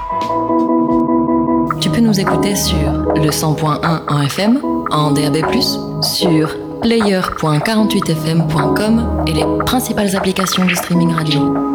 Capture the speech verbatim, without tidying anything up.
Tu peux nous écouter sur le cent point un en F M, en D A B plus, sur player point quarante-huit f m point com et les principales applications de streaming radio.